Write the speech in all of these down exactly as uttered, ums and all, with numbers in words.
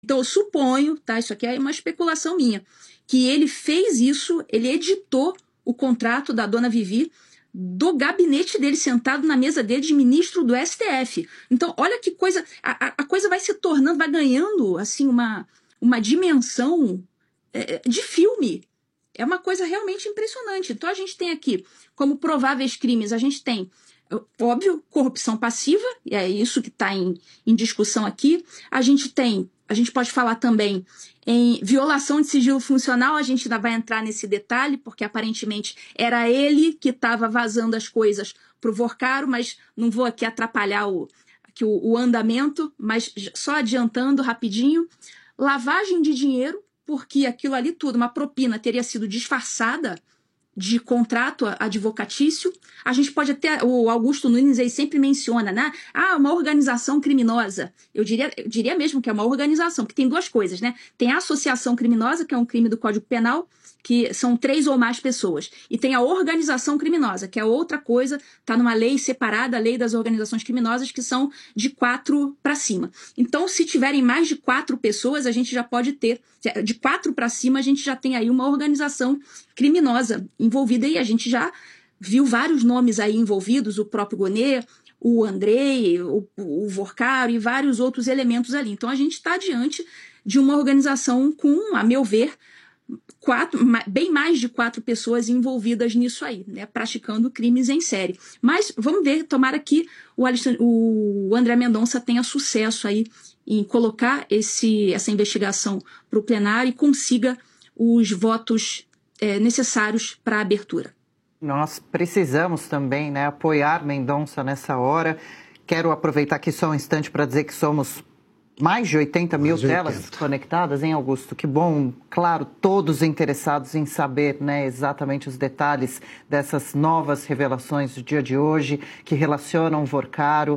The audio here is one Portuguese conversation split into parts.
Então, eu suponho, tá? Isso aqui é uma especulação minha, que ele fez isso, ele editou o contrato da dona Vivi do gabinete dele, sentado na mesa dele de ministro do S T F. Então, olha que coisa, a, a coisa vai se tornando, vai ganhando, assim, uma, uma dimensão é, de filme. É uma coisa realmente impressionante. Então, a gente tem aqui, como prováveis crimes, a gente tem, óbvio, corrupção passiva, e é isso que está em, em discussão aqui. A gente tem, a gente pode falar também em violação de sigilo funcional, a gente ainda vai entrar nesse detalhe, porque aparentemente era ele que estava vazando as coisas para o Vorcaro, mas não vou aqui atrapalhar o, aqui o, o andamento, mas só adiantando rapidinho. Lavagem de dinheiro, porque aquilo ali tudo, uma propina, teria sido disfarçada de contrato advocatício. A gente pode até, o Augusto Nunes aí sempre menciona, né? Ah, uma organização criminosa. Eu diria, eu diria mesmo que é uma organização, porque tem duas coisas, né? Tem a associação criminosa, que é um crime do Código Penal, que são três ou mais pessoas. E tem a organização criminosa, que é outra coisa, está numa lei separada, a lei das organizações criminosas, que são de quatro para cima. Então, se tiverem mais de quatro pessoas, a gente já pode ter, de quatro para cima, a gente já tem aí uma organização criminosa envolvida, e a gente já viu vários nomes aí envolvidos, o próprio Gonê, o Andrei, o, o Vorcaro e vários outros elementos ali. Então, a gente está diante de uma organização com, a meu ver, Quatro, bem mais de quatro pessoas envolvidas nisso aí, né, praticando crimes em série. Mas vamos ver, tomara que o, Alexandre, o André Mendonça tenha sucesso aí em colocar esse, essa investigação para o plenário e consiga os votos é, necessários para a abertura. Nós precisamos também, né, apoiar Mendonça nessa hora. Quero aproveitar aqui só um instante para dizer que somos mais de oitenta mil telas conectadas, hein, Augusto? Que bom. Claro, todos interessados em saber, né, exatamente os detalhes dessas novas revelações do dia de hoje, que relacionam o Vorcaro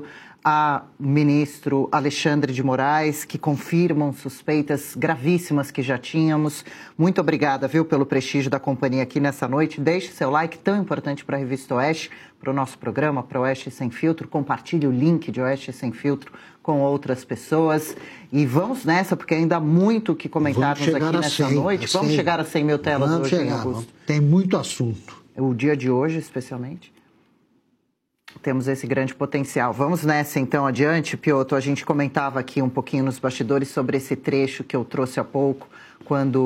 a ministro Alexandre de Moraes, que confirmam suspeitas gravíssimas que já tínhamos. Muito obrigada, viu, pelo prestígio da companhia aqui nessa noite. Deixe seu like, tão importante para a Revista Oeste, para o nosso programa, para o Oeste Sem Filtro. Compartilhe o link de Oeste Sem Filtro com outras pessoas. E vamos nessa, porque ainda há muito o que comentarmos aqui nessa cem, noite. Vamos cem. chegar a cem mil telas vamos hoje, chegar, Augusto? Tem muito assunto. O dia de hoje, especialmente. Temos esse grande potencial. Vamos nessa, então, adiante, Piotr. A gente comentava aqui um pouquinho nos bastidores sobre esse trecho que eu trouxe há pouco, quando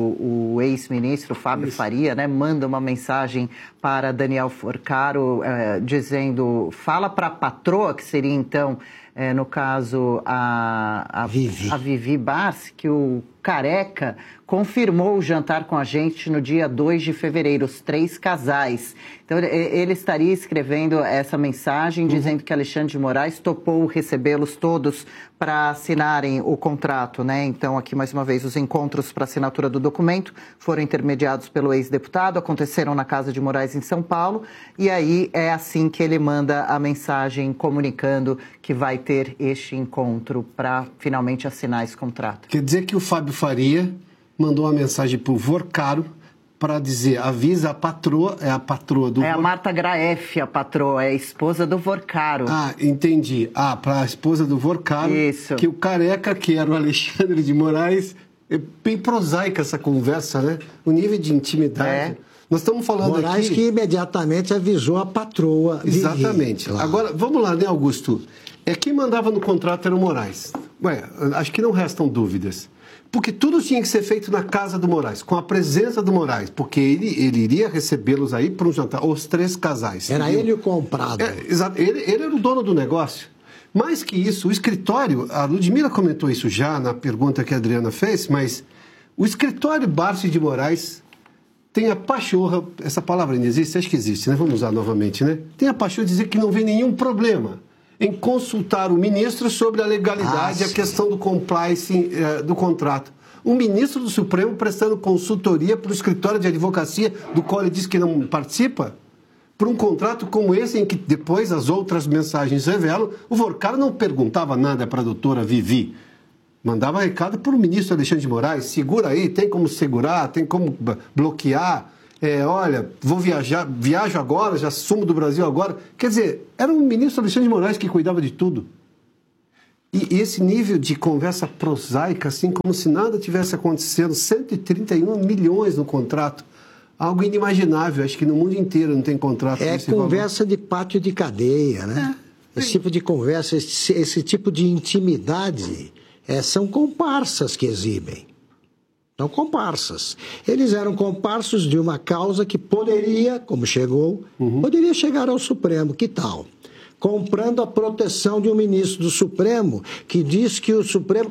o ex-ministro Fábio Isso. Faria, né, manda uma mensagem para Daniel Vorcaro, eh, dizendo, fala para a patroa, que seria, então, eh, no caso, a, a, Vivi. a Vivi Barsi, que o Careca confirmou o jantar com a gente no dia dois de fevereiro, os três casais. Então, ele estaria escrevendo essa mensagem, uhum. dizendo que Alexandre de Moraes topou recebê-los todos para assinarem o contrato, né? Então, aqui, mais uma vez, os encontros para assinatura do documento foram intermediados pelo ex-deputado, aconteceram na Casa de Moraes, em São Paulo, e aí é assim que ele manda a mensagem comunicando que vai ter este encontro para finalmente assinar esse contrato. Quer dizer que o Fábio Faria mandou uma mensagem para o Vorcaro para dizer, avisa a patroa, é a patroa do... É a Marta Graef, a patroa, é a esposa do Vorcaro. Ah, entendi. Ah, para a esposa do Vorcaro, Isso. que o Careca, que era o Alexandre de Moraes, é bem prosaica essa conversa, né? O nível de intimidade... É. Nós estamos falando Moraes aqui... que imediatamente avisou a patroa. Exatamente. Vivi, claro. Agora, vamos lá, né, Augusto? É quem mandava no contrato era o Moraes. Ué, acho que não restam dúvidas. Porque tudo tinha que ser feito na casa do Moraes, com a presença do Moraes, porque ele, ele iria recebê-los aí para um jantar, os três casais. Era entendeu? ele o comprado. É, exato, ele, ele era o dono do negócio. Mais que isso, o escritório, a Ludmila comentou isso já na pergunta que a Adriana fez, mas o escritório Barsi de Moraes tem a pachorra, essa palavra ainda existe? Acho que existe, né? Vamos usar novamente, né? Tem a pachorra de dizer que não vê nenhum problema em consultar o ministro sobre a legalidade e ah, a questão do compliance eh, do contrato. Um ministro do Supremo prestando consultoria para o escritório de advocacia, do qual ele diz que não participa, por um contrato como esse, em que depois as outras mensagens revelam, o Vorcaro não perguntava nada para a doutora Vivi. Mandava recado para o ministro Alexandre de Moraes, segura aí, tem como segurar, tem como bloquear. É, olha, vou viajar, viajo agora, já sumo do Brasil agora. Quer dizer, era o ministro Alexandre de Moraes que cuidava de tudo. E esse nível de conversa prosaica, assim, como se nada tivesse acontecendo, cento e trinta e um milhões no contrato, algo inimaginável. Acho que no mundo inteiro não tem contrato. É conversa valor. De pátio de cadeia, né? É. Esse tipo de conversa, esse, esse tipo de intimidade, é, são comparsas que exibem. São comparsas. Eles eram comparsos de uma causa que poderia, como chegou, uhum. poderia chegar ao Supremo. Que tal? Comprando a proteção de um ministro do Supremo que diz que o Supremo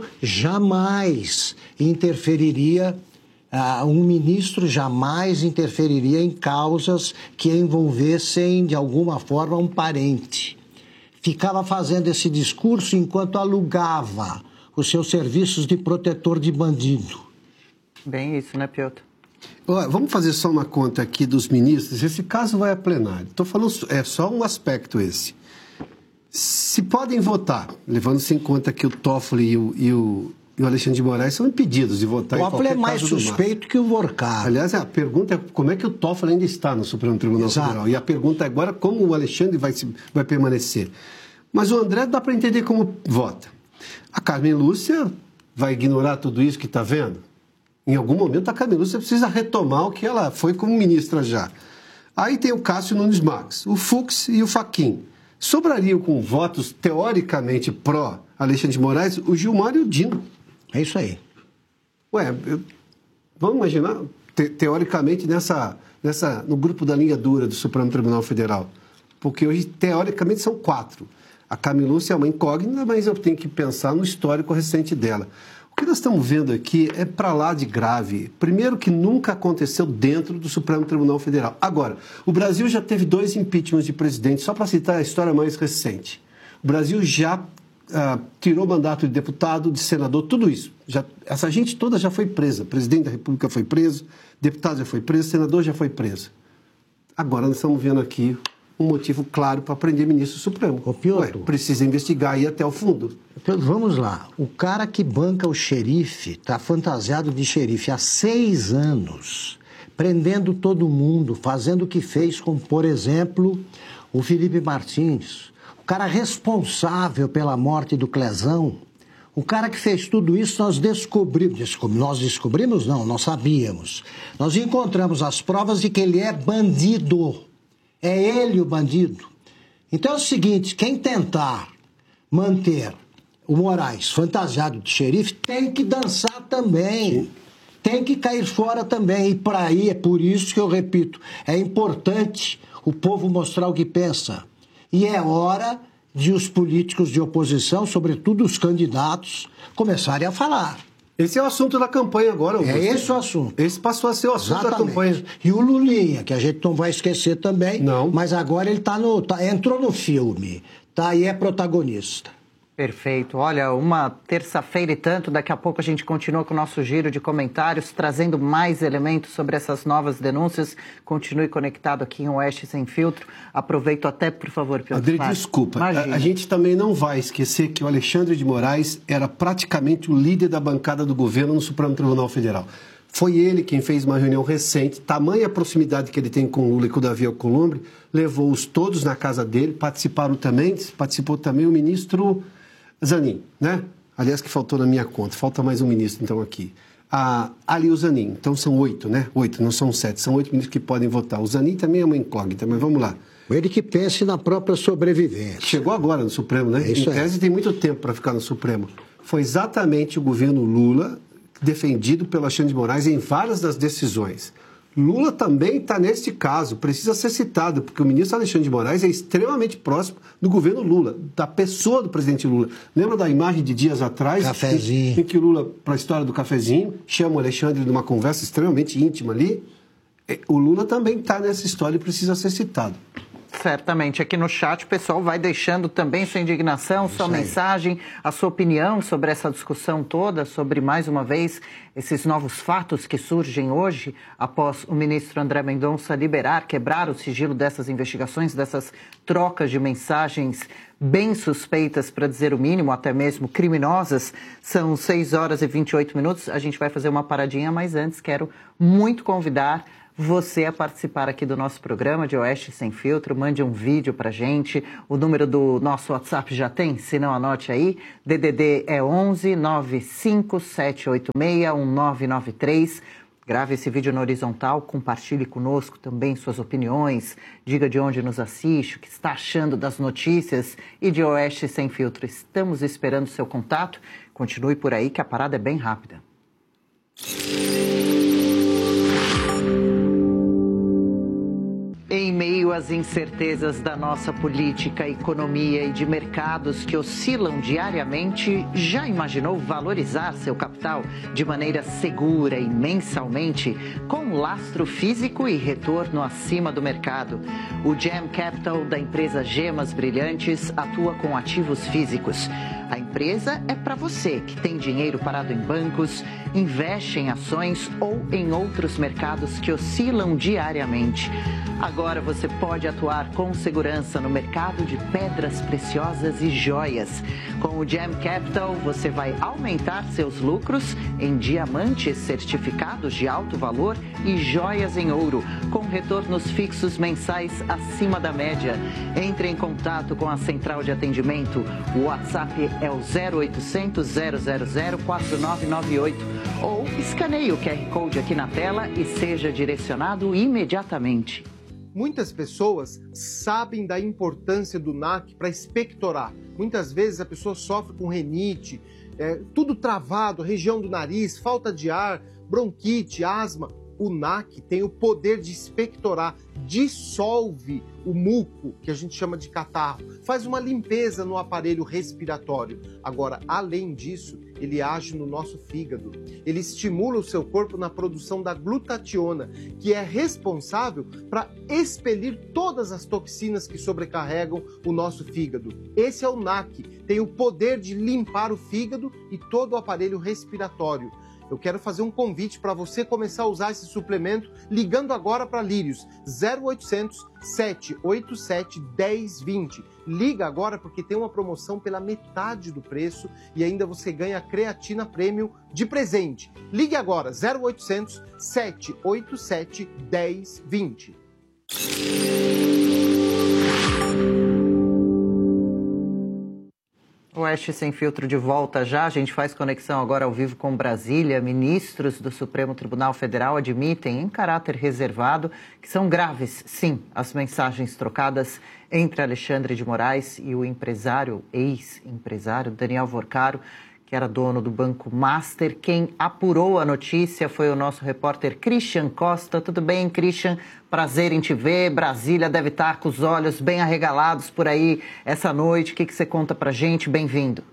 jamais interferiria, uh, um ministro jamais interferiria em causas que envolvessem de alguma forma um parente. Ficava fazendo esse discurso enquanto alugava os seus serviços de protetor de bandido. Bem isso, né, Piotr? Olha, vamos fazer só uma conta aqui dos ministros. Esse caso vai a plenário. Estou falando, é só um aspecto esse. Se podem votar, levando-se em conta que o Toffoli e o, e, o, e o Alexandre de Moraes são impedidos de votar em qualquer caso. O Toffoli é mais suspeito que o Vorcar. Aliás, a pergunta é como é que o Toffoli ainda está no Supremo Tribunal Exato. Federal. E a pergunta é agora como o Alexandre vai, se, vai permanecer. Mas o André dá para entender como vota. A Carmen Lúcia vai ignorar tudo isso que está vendo? Em algum momento a Carmen Lúcia precisa retomar o que ela foi como ministra já. Aí tem o Cássio Nunes Marques, o Fux e o Fachin. Sobrariam com votos teoricamente pró-Alexandre de Moraes o Gilmar e o Dino. É isso aí. Ué, eu, vamos imaginar, te, teoricamente, nessa, nessa, no grupo da linha dura do Supremo Tribunal Federal. Porque hoje, teoricamente, são quatro. A Carmen Lúcia é uma incógnita, mas eu tenho que pensar no histórico recente dela. O que nós estamos vendo aqui é para lá de grave. Primeiro que nunca aconteceu dentro do Supremo Tribunal Federal. Agora, o Brasil já teve dois impeachments de presidente, só para citar a história mais recente. O Brasil já uh, tirou mandato de deputado, de senador, tudo isso. Já, essa gente toda já foi presa. O presidente da República foi preso, deputado já foi preso, senador já foi preso. Agora nós estamos vendo aqui um motivo claro para prender ministro Supremo. Ô, Piotr, Ué, precisa investigar e ir até o fundo. Piotr, vamos lá. O cara que banca o xerife está fantasiado de xerife há seis anos, prendendo todo mundo, fazendo o que fez com, por exemplo, o Felipe Martins, o cara responsável pela morte do Clezão. O cara que fez tudo isso, nós descobrimos, descobrimos, nós descobrimos não, nós sabíamos. Nós encontramos as provas de que ele é bandido. É ele o bandido. Então é o seguinte, quem tentar manter o Moraes fantasiado de xerife tem que dançar também. Tem que cair fora também. E para aí, é por isso que eu repito, é importante o povo mostrar o que pensa. E é hora de os políticos de oposição, sobretudo os candidatos, começarem a falar. Esse é o assunto da campanha agora, Augusto. É esse o assunto. Esse passou a ser o assunto Exatamente. da campanha. E o Lulinha, que a gente não vai esquecer também, não. Mas agora ele tá no, tá, entrou no filme, tá, e é protagonista. Perfeito. Olha, uma terça-feira e tanto, daqui a pouco a gente continua com o nosso giro de comentários, trazendo mais elementos sobre essas novas denúncias. Continue conectado aqui em Oeste Sem Filtro. Aproveito até, por favor, Piotr. Adri, desculpa. A, a gente também não vai esquecer que o Alexandre de Moraes era praticamente o líder da bancada do governo no Supremo Tribunal Federal. Foi ele quem fez uma reunião recente, tamanha proximidade que ele tem com o Lula e com o Davi Alcolumbre, levou-os todos na casa dele, participaram também, participou também o ministro Zanin, né? Aliás, que faltou na minha conta, falta mais um ministro, então, aqui. Ah, ali o Zanin, então são oito, né? Oito, não são sete, são oito ministros que podem votar. O Zanin também é uma incógnita, mas vamos lá. Ele que pense na própria sobrevivência. Chegou agora no Supremo, né? É isso em tese aí. Tem muito tempo para ficar no Supremo. Foi exatamente o governo Lula, defendido pelo Alexandre de Moraes em várias das decisões. Lula também está neste caso, precisa ser citado, porque o ministro Alexandre de Moraes é extremamente próximo do governo Lula, da pessoa do presidente Lula. Lembra da imagem de dias atrás? Cafezinho. Em, em que o Lula, para a história do cafezinho, chama o Alexandre numa conversa extremamente íntima ali? O Lula também está nessa história e precisa ser citado. Certamente. Aqui no chat o pessoal vai deixando também sua indignação, sua mensagem, a sua opinião sobre essa discussão toda, sobre, mais uma vez, esses novos fatos que surgem hoje após o ministro André Mendonça liberar, quebrar o sigilo dessas investigações, dessas trocas de mensagens bem suspeitas, para dizer o mínimo, até mesmo criminosas. São seis horas e vinte e oito minutos. A gente vai fazer uma paradinha, mas antes quero muito convidar você a participar aqui do nosso programa de Oeste Sem Filtro. Mande um vídeo pra gente. O número do nosso WhatsApp já tem? Se não, anote aí. D D D é onze nove cinco sete oito seis um nove nove três. Grave esse vídeo na horizontal, compartilhe conosco também suas opiniões, diga de onde nos assiste, o que está achando das notícias e de Oeste Sem Filtro. Estamos esperando seu contato. Continue por aí que a parada é bem rápida. Em meio às incertezas da nossa política, economia e de mercados que oscilam diariamente, já imaginou valorizar seu capital de maneira segura e mensalmente, com lastro físico e retorno acima do mercado? O Gem Capital da empresa Gemas Brilhantes atua com ativos físicos. A empresa é para você que tem dinheiro parado em bancos, investe em ações ou em outros mercados que oscilam diariamente. Agora você pode atuar com segurança no mercado de pedras preciosas e joias. Com o Gem Capital, você vai aumentar seus lucros em diamantes certificados de alto valor e joias em ouro, com retornos fixos mensais acima da média. Entre em contato com a central de atendimento. O WhatsApp é o zero oitocentos, zero zero zero, quatro nove nove oito ou escaneie o Q R Code aqui na tela e seja direcionado imediatamente. Muitas pessoas sabem da importância do N A C para expectorar. Muitas vezes a pessoa sofre com rinite, é, tudo travado, região do nariz, falta de ar, bronquite, asma. O N A C tem o poder de expectorar, dissolve o muco, que a gente chama de catarro, faz uma limpeza no aparelho respiratório. Agora, além disso, ele age no nosso fígado. Ele estimula o seu corpo na produção da glutationa, que é responsável para expelir todas as toxinas que sobrecarregam o nosso fígado. Esse é o N A C, tem o poder de limpar o fígado e todo o aparelho respiratório. Eu quero fazer um convite para você começar a usar esse suplemento ligando agora para Lírios, zero oitocentos, sete oito sete, um zero dois zero. Liga agora porque tem uma promoção pela metade do preço e ainda você ganha creatina premium de presente. Ligue agora, zero oitocentos, sete oito sete, um zero dois zero. Oeste Sem Filtro de volta já. A gente faz conexão agora ao vivo com Brasília. Ministros do Supremo Tribunal Federal admitem, em caráter reservado, que são graves, sim, as mensagens trocadas entre Alexandre de Moraes e o empresário, ex-empresário Daniel Vorcaro, que era dono do Banco Master. Quem apurou a notícia foi o nosso repórter Christian Costa. Tudo bem, Christian? Prazer em te ver. Brasília deve estar com os olhos bem arregalados por aí essa noite. O que, que você conta pra gente? Bem-vindo.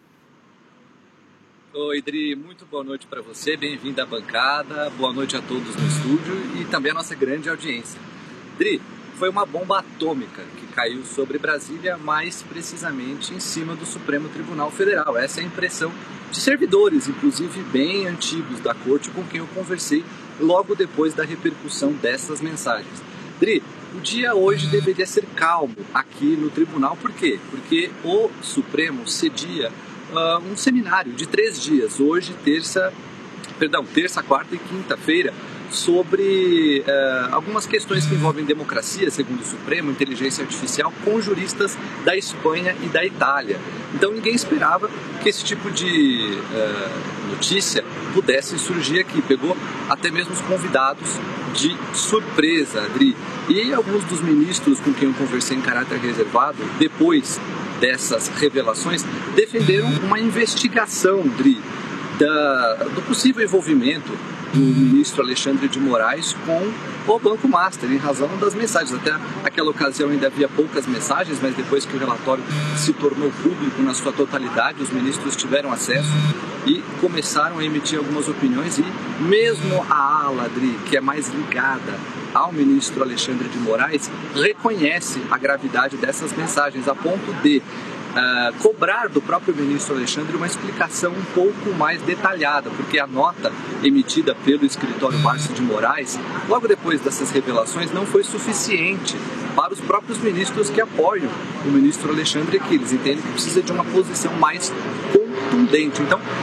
Oi, Dri. Muito boa noite para você. Bem-vindo à bancada. Boa noite a todos no estúdio e também a nossa grande audiência. Dri, foi uma bomba atômica que caiu sobre Brasília, mais precisamente em cima do Supremo Tribunal Federal. Essa é a impressão de servidores, inclusive bem antigos da corte, com quem eu conversei logo depois da repercussão dessas mensagens. Dri, o dia hoje deveria ser calmo aqui no tribunal. Por quê? Porque o Supremo cedia uh, um seminário de três dias, hoje, terça, perdão, terça, quarta e quinta-feira, sobre uh, algumas questões que envolvem democracia, segundo o Supremo, inteligência artificial, com juristas da Espanha e da Itália. Então ninguém esperava que esse tipo de uh, notícia pudesse surgir aqui. Pegou até mesmo os convidados de surpresa, Adri. E alguns dos ministros com quem eu conversei em caráter reservado, depois dessas revelações, defenderam uma investigação, Adri, da, do possível envolvimento do ministro Alexandre de Moraes com o Banco Master, em razão das mensagens. Até aquela ocasião ainda havia poucas mensagens, mas depois que o relatório se tornou público na sua totalidade, os ministros tiveram acesso e começaram a emitir algumas opiniões, e mesmo a ala, Adri, que é mais ligada ao ministro Alexandre de Moraes, reconhece a gravidade dessas mensagens, a ponto de Uh, cobrar do próprio ministro Alexandre uma explicação um pouco mais detalhada, porque a nota emitida pelo escritório Barsi de Moraes, logo depois dessas revelações, não foi suficiente para os próprios ministros que apoiam o ministro Alexandre, que eles entendem que precisa de uma posição mais contundente. Então,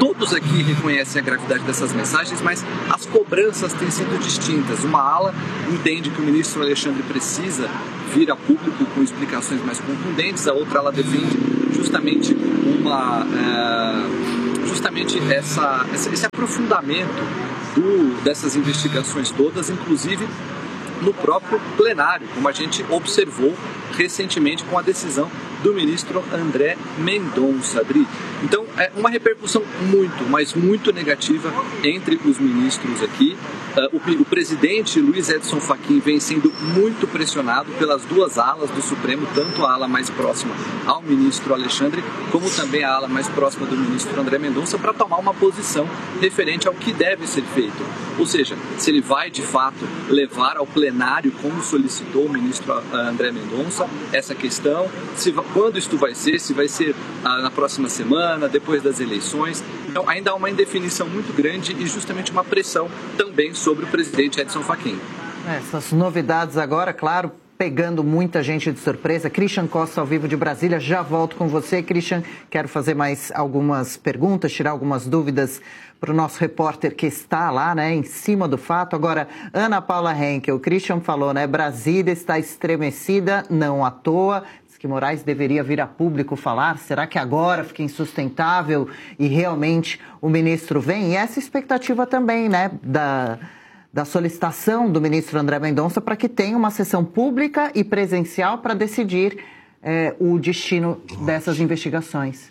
todos aqui reconhecem a gravidade dessas mensagens, mas as cobranças têm sido distintas. Uma ala entende que o ministro Alexandre precisa vir a público com explicações mais contundentes, a outra ala defende justamente uma é, justamente essa, esse aprofundamento do, dessas investigações todas, inclusive no próprio plenário, como a gente observou recentemente com a decisão do ministro André Mendonça. Adri. Então, é uma repercussão muito, mas muito negativa entre os ministros aqui. Uh, o, o presidente Luiz Edson Fachin vem sendo muito pressionado pelas duas alas do Supremo, tanto a ala mais próxima ao ministro Alexandre, como também a ala mais próxima do ministro André Mendonça, para tomar uma posição referente ao que deve ser feito. Ou seja, se ele vai, de fato, levar ao plenário, como solicitou o ministro André Mendonça, essa questão, se, quando isto vai ser, se vai ser uh, na próxima semana, depois das eleições. Então, ainda há uma indefinição muito grande e justamente uma pressão também sobre o presidente Edson Fachin. Essas novidades agora, claro, pegando muita gente de surpresa. Christian Costa, ao vivo de Brasília, já volto com você, Christian. Quero fazer mais algumas perguntas, tirar algumas dúvidas para o nosso repórter que está lá, né, em cima do fato. Agora, Ana Paula Henkel, o Christian falou, né, Brasília está estremecida, não à toa. Diz que Moraes deveria vir a público falar. Será que agora fica insustentável e realmente o ministro vem? E essa expectativa também, né, da... da solicitação do ministro André Mendonça para que tenha uma sessão pública e presencial para decidir é, o destino dessas investigações.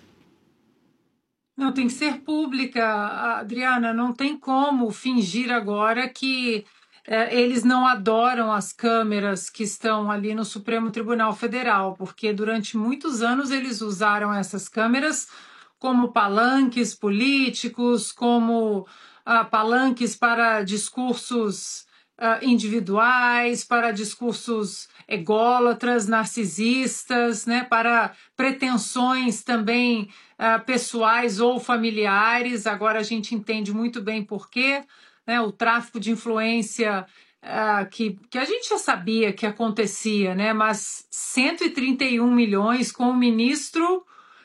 Não, tem que ser pública, Adriana, não tem como fingir agora que é, eles não adoram as câmeras que estão ali no Supremo Tribunal Federal, porque durante muitos anos eles usaram essas câmeras como palanques políticos, como Uh, palanques para discursos uh, individuais, para discursos ególatras, narcisistas, né, para pretensões também uh, pessoais ou familiares. Agora a gente entende muito bem por quê, né, o tráfico de influência uh, que, que a gente já sabia que acontecia, né, mas cento e trinta e um milhões com o ministro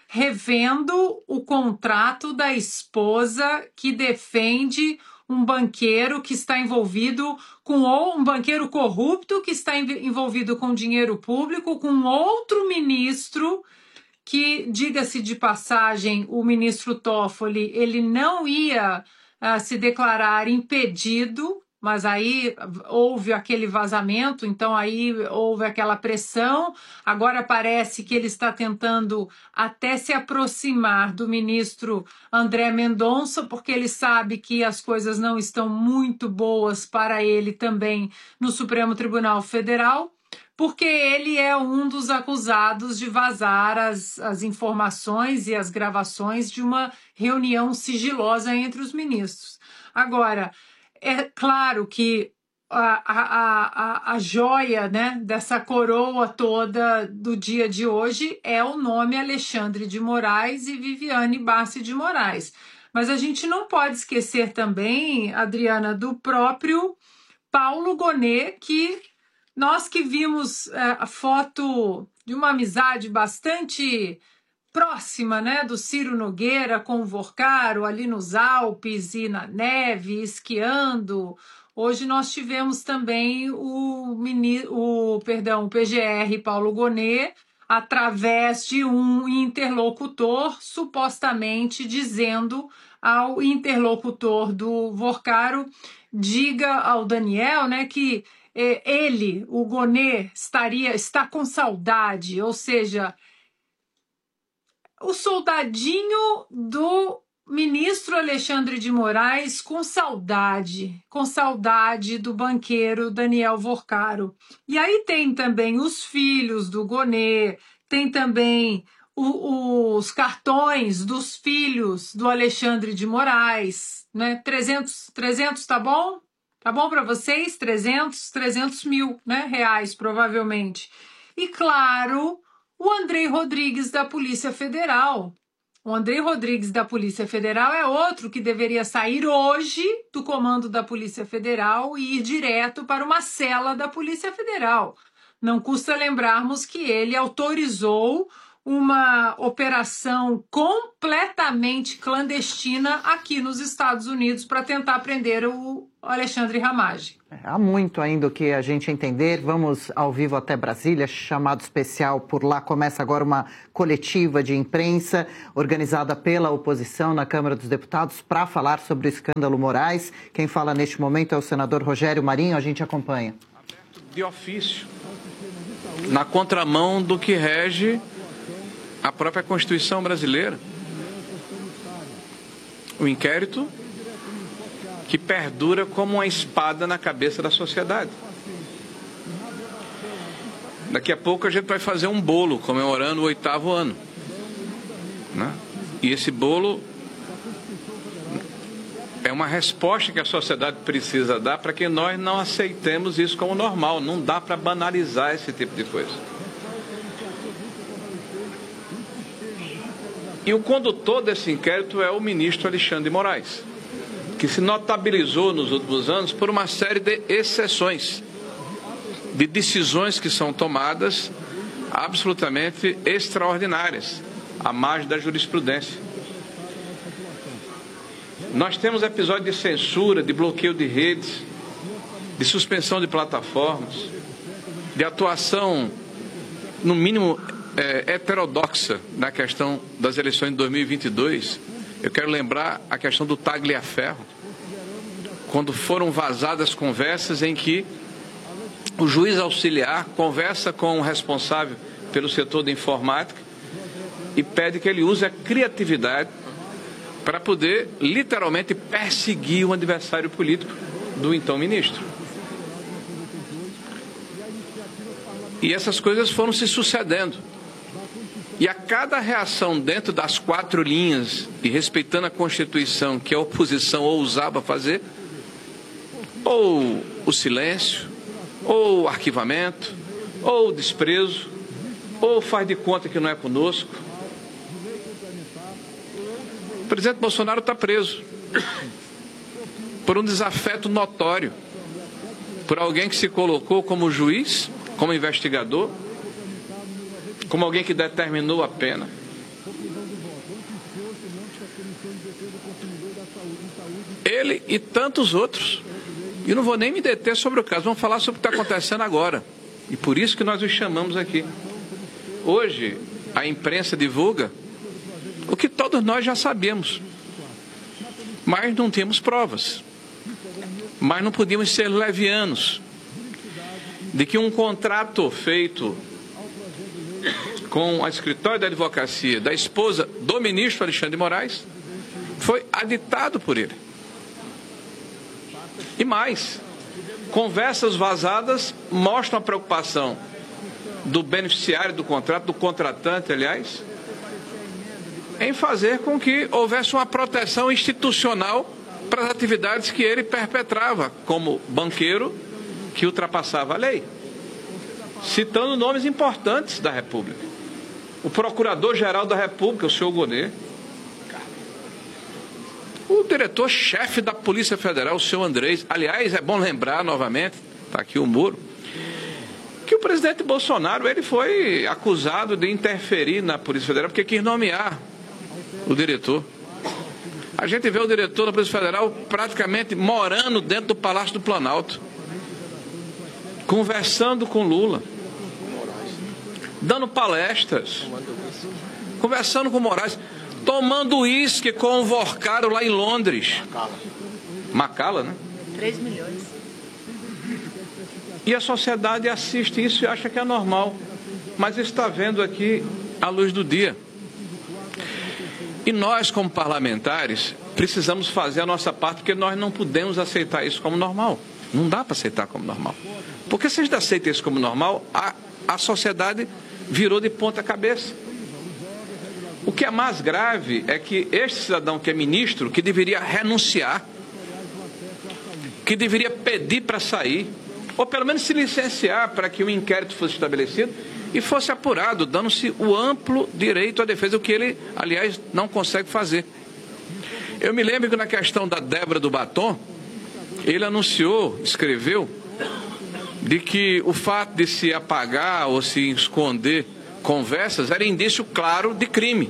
revendo o contrato da esposa que defende um banqueiro que está envolvido com, ou um banqueiro corrupto que está envolvido com dinheiro público, com outro ministro que, diga-se de passagem, o ministro Toffoli, ele não ia uh, se declarar impedido, mas aí houve aquele vazamento, então aí houve aquela pressão. Agora parece que ele está tentando até se aproximar do ministro André Mendonça, porque ele sabe que as coisas não estão muito boas para ele também no Supremo Tribunal Federal, porque ele é um dos acusados de vazar as, as informações e as gravações de uma reunião sigilosa entre os ministros. Agora, é claro que a, a, a, a joia, né, dessa coroa toda do dia de hoje é o nome Alexandre de Moraes e Viviane Bassi de Moraes. Mas a gente não pode esquecer também, Adriana, do próprio Paulo Gonet, que nós que vimos é, a foto de uma amizade bastante próxima, né, do Ciro Nogueira com o Vorcaro ali nos Alpes e na neve, esquiando. Hoje nós tivemos também o, mini, o, perdão, o P G R Paulo Gonet, através de um interlocutor, supostamente dizendo ao interlocutor do Vorcaro, diga ao Daniel, né, que eh, ele, o Gonet, estaria, está com saudade, ou seja, o soldadinho do ministro Alexandre de Moraes com saudade, com saudade do banqueiro Daniel Vorcaro. E aí tem também os filhos do Gonet, tem também o, os cartões dos filhos do Alexandre de Moraes, né? trezentos, trezentos tá bom? Tá bom para vocês? trezentos, trezentos mil, né, reais, provavelmente. E claro, o Andrei Rodrigues da Polícia Federal. O Andrei Rodrigues da Polícia Federal é outro que deveria sair hoje do comando da Polícia Federal e ir direto para uma cela da Polícia Federal. Não custa lembrarmos que ele autorizou uma operação completamente clandestina aqui nos Estados Unidos para tentar prender o Alexandre Ramagem. Há muito ainda o que a gente entender. Vamos ao vivo até Brasília, chamado especial por lá. Começa agora uma coletiva de imprensa organizada pela oposição na Câmara dos Deputados para falar sobre o escândalo Moraes. Quem fala neste momento é o senador Rogério Marinho. A gente acompanha. De ofício, na contramão do que rege a própria Constituição brasileira. O inquérito que perdura como uma espada na cabeça da sociedade. Daqui a pouco a gente vai fazer um bolo comemorando o oitavo ano, né? E esse bolo é uma resposta que a sociedade precisa dar para que nós não aceitemos isso como normal. Não dá para banalizar esse tipo de coisa. E o condutor desse inquérito é o ministro Alexandre de Moraes, que se notabilizou nos últimos anos por uma série de exceções, de decisões que são tomadas absolutamente extraordinárias, à margem da jurisprudência. Nós temos episódios de censura, de bloqueio de redes, de suspensão de plataformas, de atuação, no mínimo, é, heterodoxa na questão das eleições de dois mil e vinte e dois. Eu quero lembrar a questão do Tagliaferro, quando foram vazadas conversas em que o juiz auxiliar conversa com o responsável pelo setor da informática e pede que ele use a criatividade para poder, literalmente, perseguir o adversário político do então ministro. E essas coisas foram se sucedendo. E a cada reação dentro das quatro linhas, e respeitando a Constituição que a oposição ousava fazer, ou o silêncio, ou o arquivamento, ou o desprezo, ou faz de conta que não é conosco. O presidente Bolsonaro está preso por um desafeto notório, por alguém que se colocou como juiz, como investigador, como alguém que determinou a pena. Ele e tantos outros. E não vou nem me deter sobre o caso, vamos falar sobre o que está acontecendo agora. E por isso que nós os chamamos aqui. Hoje, a imprensa divulga o que todos nós já sabemos, mas não temos provas. Mas não podíamos ser levianos de que um contrato feito com a escritório da advocacia da esposa do ministro Alexandre de Moraes foi aditado por ele. E mais, conversas vazadas mostram a preocupação do beneficiário do contrato, do contratante, aliás, em fazer com que houvesse uma proteção institucional para as atividades que ele perpetrava como banqueiro que ultrapassava a lei, citando nomes importantes da República. O Procurador-Geral da República, o senhor Gonet, o diretor-chefe da Polícia Federal, o senhor Andrés. Aliás, é bom lembrar novamente, está aqui o muro, que o presidente Bolsonaro ele foi acusado de interferir na Polícia Federal porque quis nomear o diretor. A gente vê o diretor da Polícia Federal praticamente morando dentro do Palácio do Planalto, conversando com Lula, dando palestras, conversando com Moraes, tomando uísque com o Vorcaro lá em Londres. Macala, né? três milhões. E a sociedade assiste isso e acha que é normal. Mas está vendo aqui a luz do dia. E nós, como parlamentares, precisamos fazer a nossa parte, porque nós não podemos aceitar isso como normal. Não dá para aceitar como normal. Porque se a gente aceita isso como normal, a, a sociedade virou de ponta cabeça. O que é mais grave é que este cidadão que é ministro, que deveria renunciar, que deveria pedir para sair, ou pelo menos se licenciar para que o inquérito fosse estabelecido e fosse apurado, dando-se o amplo direito à defesa, o que ele, aliás, não consegue fazer. Eu me lembro que na questão da Débora do Batom, ele anunciou, escreveu, de que o fato de se apagar ou se esconder conversas era indício claro de crime.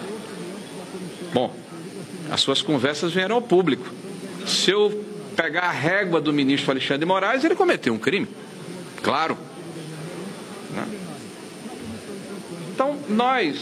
Bom, as suas conversas vieram ao público. Se eu pegar a régua do ministro Alexandre de Moraes, ele cometeu um crime. Claro. Né? Então, nós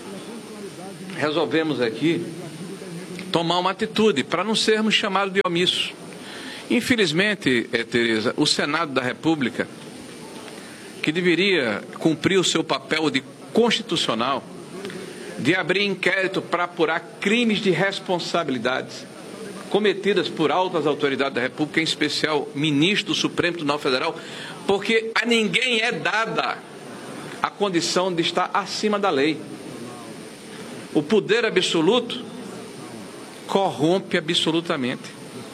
resolvemos aqui tomar uma atitude para não sermos chamados de omissos. Infelizmente, é, Tereza, o Senado da República, que deveria cumprir o seu papel de constitucional, de abrir inquérito para apurar crimes de responsabilidades cometidas por altas autoridades da República, em especial ministro do Supremo Tribunal Federal, porque a ninguém é dada a condição de estar acima da lei. O poder absoluto corrompe absolutamente.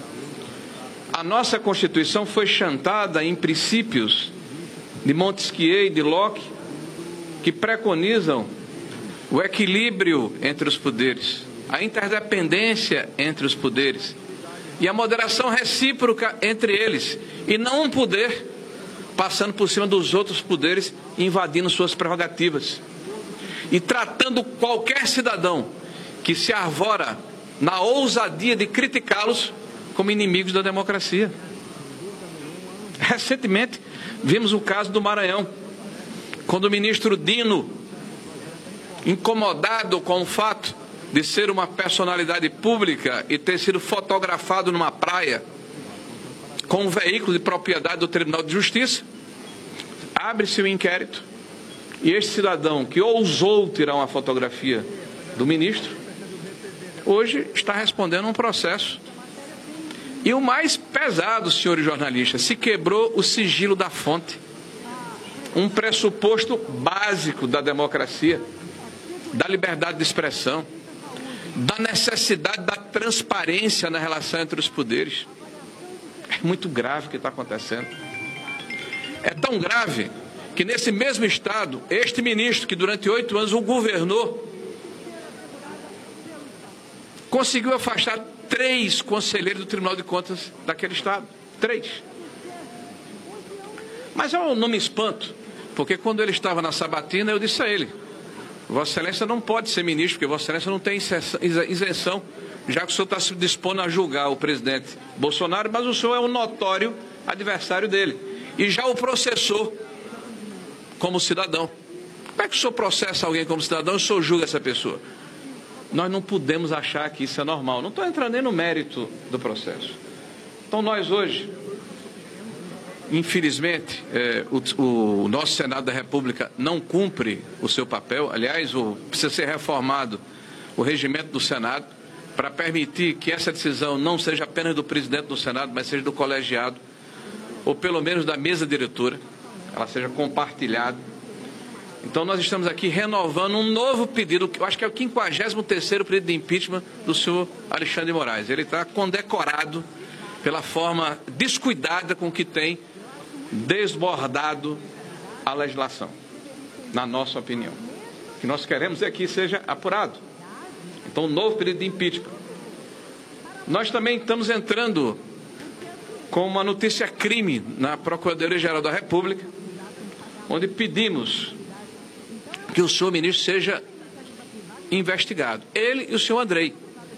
A nossa Constituição foi chantada em princípios de Montesquieu e de Locke, que preconizam o equilíbrio entre os poderes, a interdependência entre os poderes e a moderação recíproca entre eles, e não um poder passando por cima dos outros poderes, invadindo suas prerrogativas e tratando qualquer cidadão que se arvora na ousadia de criticá-los como inimigos da democracia. Recentemente vimos o caso do Maranhão, quando o ministro Dino, incomodado com o fato de ser uma personalidade pública e ter sido fotografado numa praia com um veículo de propriedade do Tribunal de Justiça, abre-se o inquérito e este cidadão que ousou tirar uma fotografia do ministro, hoje está respondendo a um processo. E o mais pesado, senhores jornalistas, se quebrou o sigilo da fonte, um pressuposto básico da democracia, da liberdade de expressão, da necessidade da transparência na relação entre os poderes. É muito grave o que está acontecendo. É tão grave que nesse mesmo estado, este ministro, que durante oito anos o governou, conseguiu afastar três conselheiros do Tribunal de Contas daquele estado. Três. Mas eu não me espanto, porque quando ele estava na sabatina, eu disse a ele: Vossa Excelência não pode ser ministro, porque Vossa Excelência não tem isenção, já que o senhor está se dispondo a julgar o presidente Bolsonaro, mas o senhor é um notório adversário dele e já o processou como cidadão. Como é que o senhor processa alguém como cidadão e o senhor julga essa pessoa? Nós não podemos achar que isso é normal. Não estou entrando nem no mérito do processo. Então nós hoje, infelizmente, é, o, o nosso Senado da República não cumpre o seu papel. Aliás, o, precisa ser reformado o regimento do Senado para permitir que essa decisão não seja apenas do presidente do Senado, mas seja do colegiado, ou pelo menos da mesa diretora, ela seja compartilhada. Então nós estamos aqui renovando um novo pedido, que eu acho que é o quinquagésimo terceiro pedido de impeachment do senhor Alexandre de Moraes. Ele está condecorado pela forma descuidada com que tem desbordado a legislação, na nossa opinião. O que nós queremos é que seja apurado. Então, um novo pedido de impeachment. Nós também estamos entrando com uma notícia crime na Procuradoria-Geral da República, onde pedimos que o senhor ministro seja investigado, ele e o senhor Andrei.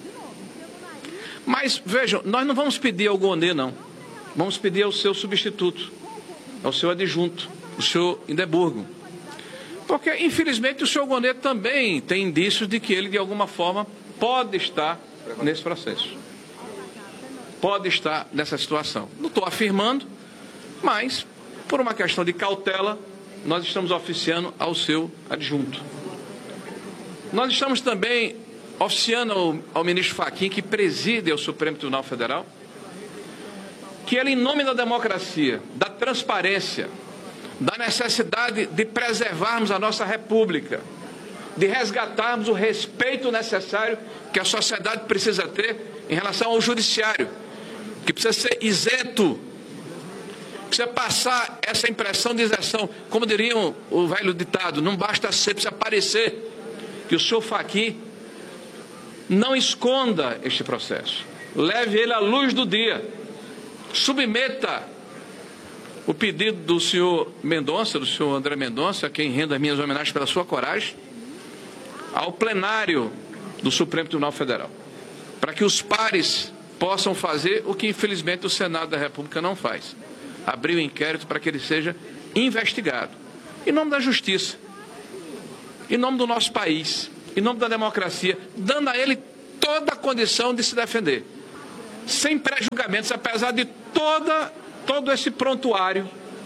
Mas, vejam, nós não vamos pedir ao Gonê, não. Vamos pedir ao seu substituto, ao seu adjunto, o senhor Indeburgo. Porque, infelizmente, o senhor Gonê também tem indícios de que ele, de alguma forma, pode estar nesse processo. Pode estar nessa situação. Não estou afirmando, mas, por uma questão de cautela, nós estamos oficiando ao seu adjunto. Nós estamos também oficiando ao, ao ministro Fachin, que preside o Supremo Tribunal Federal, que ele, em nome da democracia, da transparência, da necessidade de preservarmos a nossa república, de resgatarmos o respeito necessário que a sociedade precisa ter em relação ao judiciário, que precisa ser isento, precisa passar essa impressão de isenção, como diriam o velho ditado, não basta ser, precisa parecer, que o senhor Fachin não esconda este processo, leve ele à luz do dia, submeta o pedido do senhor Mendonça, do senhor André Mendonça, a quem rendo as minhas homenagens pela sua coragem, ao plenário do Supremo Tribunal Federal, para que os pares possam fazer o que, infelizmente, o Senado da República não faz. Abrir o inquérito para que ele seja investigado. Em nome da justiça, em nome do nosso país, em nome da democracia, dando a ele toda a condição de se defender, sem pré-julgamentos, apesar de toda, todo esse prontuário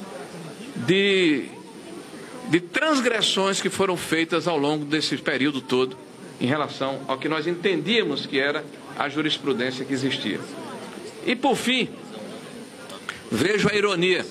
de, de transgressões que foram feitas ao longo desse período todo, em relação ao que nós entendíamos que era a jurisprudência que existia. E, por fim, vejo a ironia,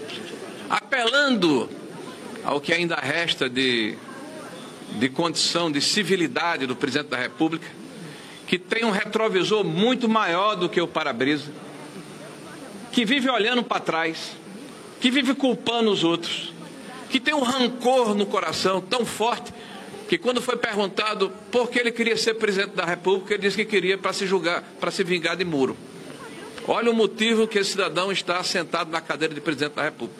apelando ao que ainda resta de, de condição de civilidade do presidente da República, que tem um retrovisor muito maior do que o para-brisa, que vive olhando para trás, que vive culpando os outros, que tem um rancor no coração tão forte que, quando foi perguntado por que ele queria ser presidente da República, ele disse que queria para se julgar, para se vingar de Moro. Olha o motivo que esse cidadão está sentado na cadeira de presidente da República.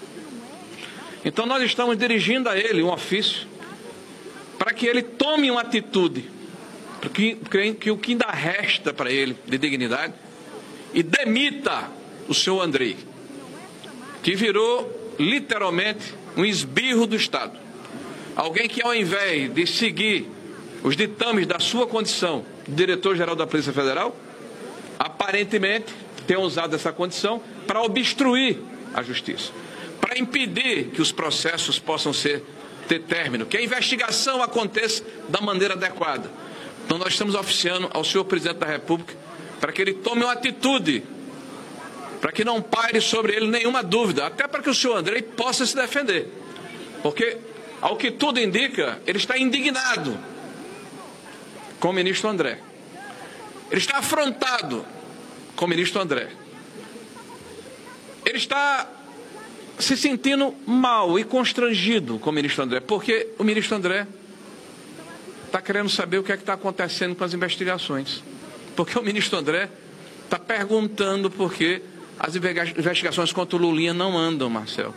Então nós estamos dirigindo a ele um ofício para que ele tome uma atitude, porque que, que o que ainda resta para ele de dignidade, e demita o senhor Andrei, que virou literalmente um esbirro do Estado. Alguém que, ao invés de seguir os ditames da sua condição de diretor-geral da Polícia Federal, aparentemente tem usado essa condição para obstruir a justiça, para impedir que os processos possam ser, ter término, que a investigação aconteça da maneira adequada. Então nós estamos oficiando ao senhor presidente da República para que ele tome uma atitude, para que não paire sobre ele nenhuma dúvida, até para que o senhor Andrei possa se defender. Porque, ao que tudo indica, ele está indignado com o ministro André. Ele está afrontado com o ministro André. Ele está se sentindo mal e constrangido com o ministro André, porque o ministro André está querendo saber o que é que está acontecendo com as investigações. Porque o ministro André está perguntando por que as investigações contra o Lulinha não andam, Marcelo.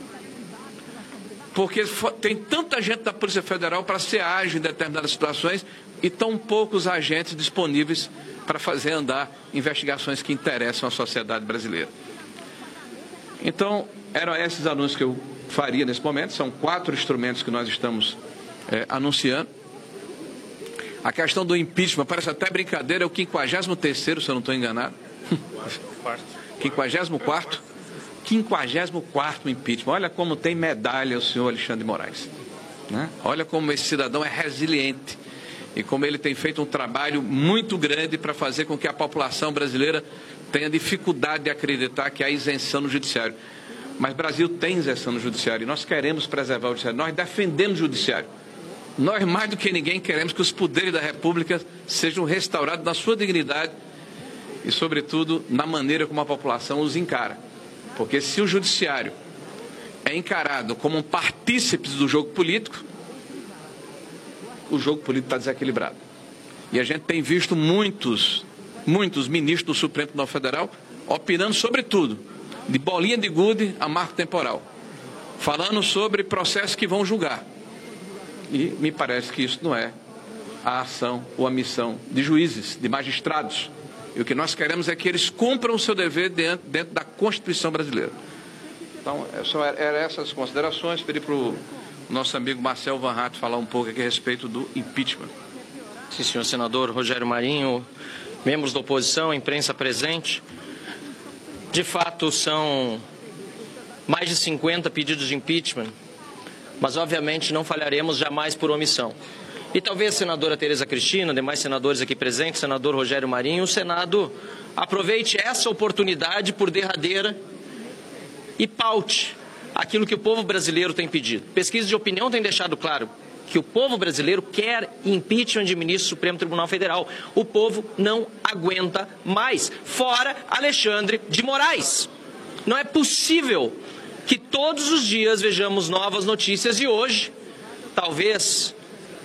Porque tem tanta gente da Polícia Federal para ser ágil em determinadas situações e tão poucos agentes disponíveis para fazer andar investigações que interessam a sociedade brasileira. Então, eram esses anúncios que eu faria nesse momento. São quatro instrumentos que nós estamos é, anunciando. A questão do impeachment, parece até brincadeira, é o quinquagésimo terceiro, se eu não estou enganado. quinquagésimo quarto. quinquagésimo quarto impeachment. Olha como tem medalha o senhor Alexandre de Moraes, né? Olha como esse cidadão é resiliente e como ele tem feito um trabalho muito grande para fazer com que a população brasileira tenha dificuldade de acreditar que há isenção no judiciário. Mas o Brasil tem isenção no judiciário e nós queremos preservar o judiciário. Nós defendemos o judiciário. Nós, mais do que ninguém, queremos que os poderes da República sejam restaurados na sua dignidade e, sobretudo, na maneira como a população os encara. Porque se o judiciário é encarado como um partícipe do jogo político, o jogo político está desequilibrado. E a gente tem visto muitos, muitos ministros do Supremo Tribunal Federal opinando sobre tudo, de bolinha de gude a marco temporal, falando sobre processos que vão julgar. E me parece que isso não é a ação ou a missão de juízes, de magistrados. E o que nós queremos é que eles cumpram o seu dever dentro, dentro da Constituição brasileira. Então, só eram essas considerações. Pedi para o nosso amigo Marcel Van Hatten falar um pouco aqui a respeito do impeachment. Sim, senhor senador Rogério Marinho, membros da oposição, imprensa presente. De fato, são mais de cinquenta pedidos de impeachment, mas obviamente não falharemos jamais por omissão. E talvez a senadora Tereza Cristina, demais senadores aqui presentes, senador Rogério Marinho, o Senado aproveite essa oportunidade por derradeira e paute aquilo que o povo brasileiro tem pedido. Pesquisas de opinião têm deixado claro que o povo brasileiro quer impeachment de ministro do Supremo Tribunal Federal. O povo não aguenta mais. Fora Alexandre de Moraes. Não é possível que todos os dias vejamos novas notícias e hoje, talvez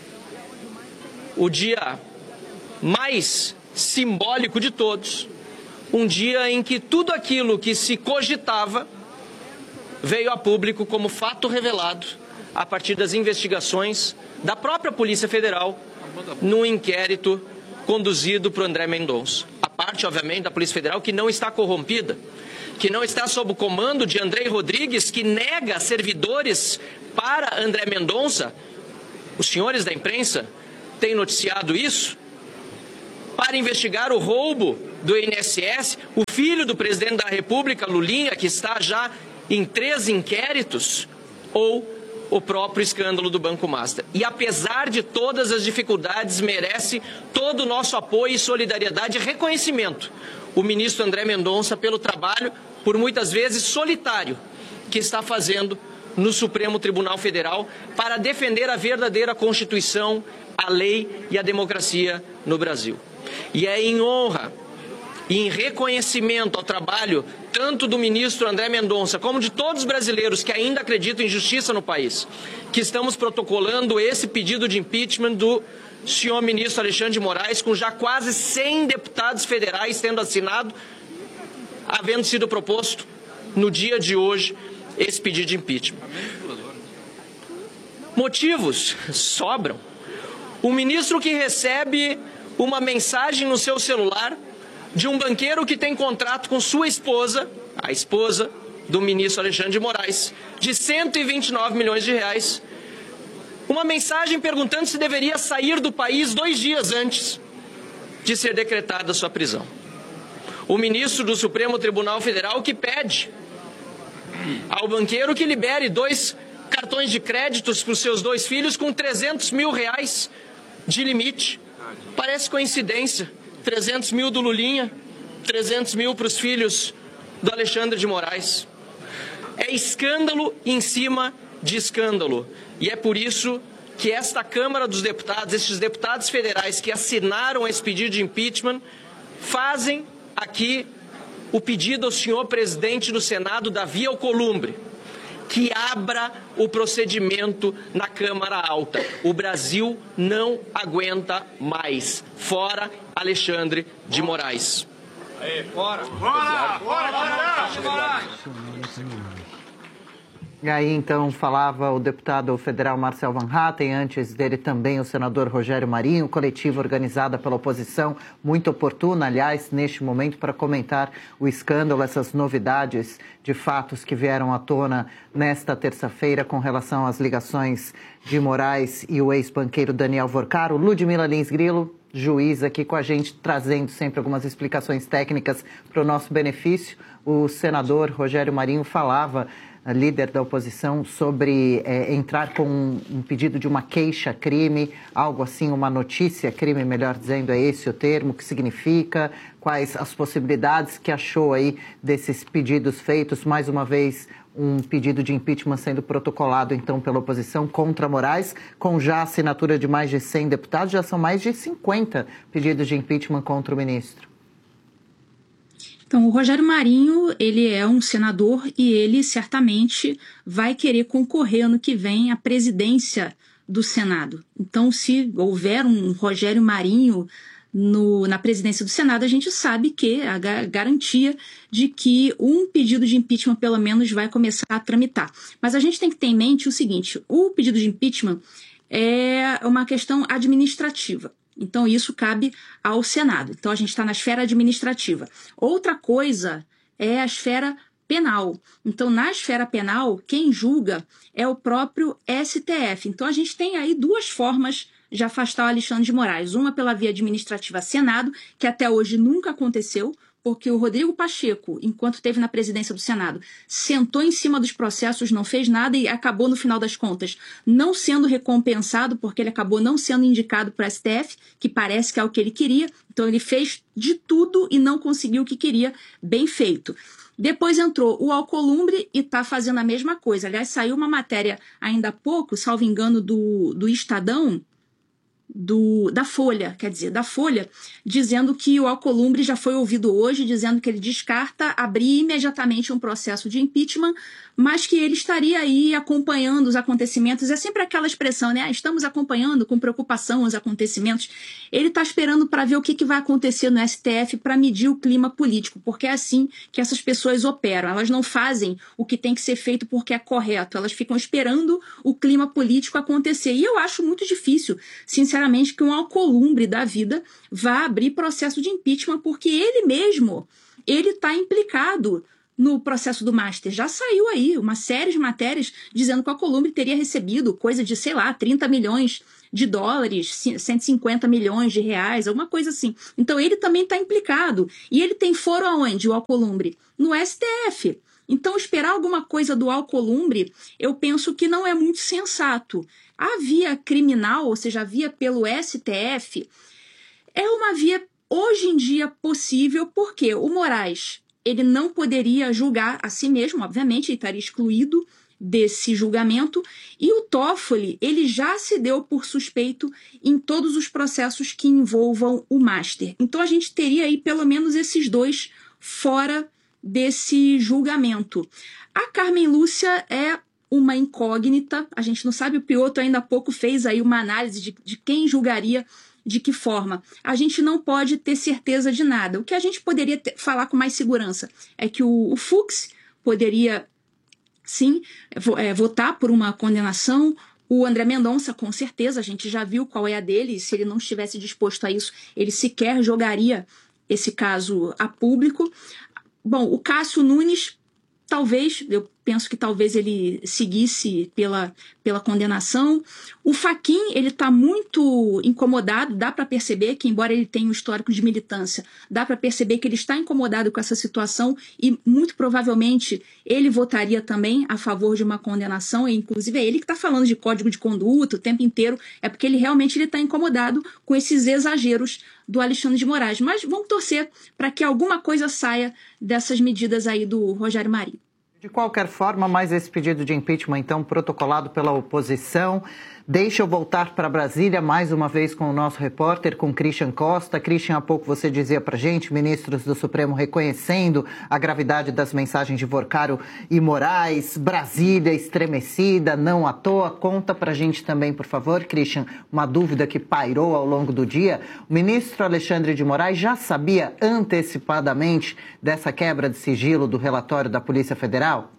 o dia mais simbólico de todos, um dia em que tudo aquilo que se cogitava veio a público como fato revelado a partir das investigações da própria Polícia Federal no inquérito conduzido por André Mendonça. A parte, obviamente, da Polícia Federal que não está corrompida, que não está sob o comando de Andrei Rodrigues, que nega servidores para André Mendonça. Os senhores da imprensa têm noticiado isso? Para investigar o roubo do I N S S, o filho do presidente da República, Lulinha, que está já em três inquéritos, ou o próprio escândalo do Banco Master. E apesar de todas as dificuldades, merece todo o nosso apoio e solidariedade e reconhecimento o ministro André Mendonça pelo trabalho, por muitas vezes solitário, que está fazendo no Supremo Tribunal Federal para defender a verdadeira Constituição, a lei e a democracia no Brasil. E é em honra e em reconhecimento ao trabalho tanto do ministro André Mendonça como de todos os brasileiros que ainda acreditam em justiça no país, que estamos protocolando esse pedido de impeachment do senhor ministro Alexandre de Moraes, com já quase cem deputados federais tendo assinado, havendo sido proposto no dia de hoje esse pedido de impeachment. Motivos sobram. O ministro que recebe uma mensagem no seu celular de um banqueiro que tem contrato com sua esposa, a esposa do ministro Alexandre de Moraes, de cento e vinte e nove milhões de reais, uma mensagem perguntando se deveria sair do país dois dias antes de ser decretada a sua prisão. O ministro do Supremo Tribunal Federal que pede ao banqueiro que libere dois cartões de créditos para os seus dois filhos com trezentos mil reais de limite. Parece coincidência. trezentos mil do Lulinha, trezentos mil para os filhos do Alexandre de Moraes. É escândalo em cima de escândalo. E é por isso que esta Câmara dos Deputados, estes deputados federais que assinaram esse pedido de impeachment, fazem aqui o pedido ao senhor presidente do Senado, Davi Alcolumbre, que abra o procedimento na Câmara Alta. O Brasil não aguenta mais. Fora Alexandre de Moraes. Aí, fora! Fora! Fora! Fora! E aí, então, falava o deputado federal Marcel Van Hatten, antes dele também o senador Rogério Marinho, coletiva organizada pela oposição, muito oportuna, aliás, neste momento, para comentar o escândalo, essas novidades de fatos que vieram à tona nesta terça-feira com relação às ligações de Moraes e o ex-banqueiro Daniel Vorcaro. Ludmila Lins Grilo, juiz aqui com a gente, trazendo sempre algumas explicações técnicas para o nosso benefício. O senador Rogério Marinho falava, líder da oposição, sobre é, entrar com um, um pedido de uma queixa-crime, algo assim, uma notícia-crime, melhor dizendo, é esse o termo, o que significa, quais as possibilidades que achou aí desses pedidos feitos, mais uma vez um pedido de impeachment sendo protocolado, então, pela oposição contra Moraes, com já a assinatura de mais de cem deputados, já são mais de cinquenta pedidos de impeachment contra o ministro. Então, o Rogério Marinho, ele é um senador e ele certamente vai querer concorrer ano que vem à presidência do Senado. Então, se houver um Rogério Marinho no, na presidência do Senado, a gente sabe que a garantia de que um pedido de impeachment, pelo menos, vai começar a tramitar. Mas a gente tem que ter em mente o seguinte, o pedido de impeachment é uma questão administrativa. Então, isso cabe ao Senado. Então, a gente está na esfera administrativa. Outra coisa é a esfera penal. Então, na esfera penal, quem julga é o próprio S T F. Então, a gente tem aí duas formas de afastar o Alexandre de Moraes. Uma pela via administrativa Senado, que até hoje nunca aconteceu, porque o Rodrigo Pacheco, enquanto esteve na presidência do Senado, sentou em cima dos processos, não fez nada e acabou, no final das contas, não sendo recompensado, porque ele acabou não sendo indicado para o S T F, que parece que é o que ele queria. Então, ele fez de tudo e não conseguiu o que queria, bem feito. Depois entrou o Alcolumbre e está fazendo a mesma coisa. Aliás, saiu uma matéria ainda há pouco, salvo engano, do, do Estadão, do, da Folha, quer dizer, da Folha, dizendo que o Alcolumbre já foi ouvido hoje, dizendo que ele descarta abrir imediatamente um processo de impeachment, mas que ele estaria aí acompanhando os acontecimentos. É sempre aquela expressão, né? Ah, estamos acompanhando com preocupação os acontecimentos. Ele está esperando para ver o que, que vai acontecer no S T F para medir o clima político, porque é assim que essas pessoas operam. Elas não fazem o que tem que ser feito porque é correto, elas ficam esperando o clima político acontecer. E eu acho muito difícil, sinceramente, que um Alcolumbre da vida vá abrir processo de impeachment, porque ele mesmo, ele está implicado no processo do Master. Já saiu aí uma série de matérias dizendo que o Alcolumbre teria recebido coisa de, sei lá, trinta milhões de dólares, cento e cinquenta milhões de reais, alguma coisa assim. Então ele também está implicado. E ele tem foro aonde, o Alcolumbre? No S T F. Então esperar alguma coisa do Alcolumbre, eu penso que não é muito sensato. A via criminal, ou seja, a via pelo S T F, é uma via hoje em dia possível, porque o Moraes, ele não poderia julgar a si mesmo, obviamente, ele estaria excluído desse julgamento, e o Toffoli, ele já se deu por suspeito em todos os processos que envolvam o Master. Então a gente teria aí pelo menos esses dois fora desse julgamento. A Carmen Lúcia é uma incógnita, a gente não sabe, o Piotr ainda há pouco fez aí uma análise de, de quem julgaria de que forma. A gente não pode ter certeza de nada. O que a gente poderia ter, falar com mais segurança é que o, o Fux poderia, sim, é, votar por uma condenação. O André Mendonça, com certeza, a gente já viu qual é a dele, e se ele não estivesse disposto a isso, ele sequer jogaria esse caso a público. Bom, o Cássio Nunes, talvez, eu penso que talvez ele seguisse pela, pela condenação. O Fachin, ele está muito incomodado, dá para perceber que, embora ele tenha um histórico de militância, dá para perceber que ele está incomodado com essa situação e, muito provavelmente, ele votaria também a favor de uma condenação, e, inclusive, é ele que está falando de código de conduta o tempo inteiro, é porque ele realmente está incomodado com esses exageros do Alexandre de Moraes. Mas vamos torcer para que alguma coisa saia dessas medidas aí do Rogério Marinho. De qualquer forma, mais esse pedido de impeachment, então, protocolado pela oposição. Deixa eu voltar para Brasília mais uma vez com o nosso repórter, com Christian Costa. Christian, há pouco você dizia para a gente, ministros do Supremo reconhecendo a gravidade das mensagens de Vorcaro e Moraes, Brasília estremecida, não à toa. Conta para a gente também, por favor, Christian, uma dúvida que pairou ao longo do dia. O ministro Alexandre de Moraes já sabia antecipadamente dessa quebra de sigilo do relatório da Polícia Federal?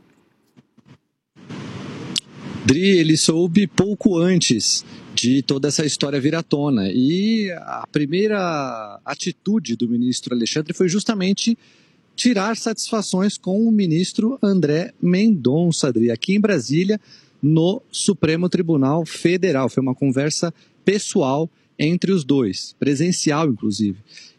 Dri, ele soube pouco antes de toda essa história vir à tona. E a primeira atitude do ministro Alexandre foi justamente tirar satisfações com o ministro André Mendonça, Dri, aqui em Brasília, no Supremo Tribunal Federal. Foi uma conversa pessoal entre os dois, presencial, inclusive.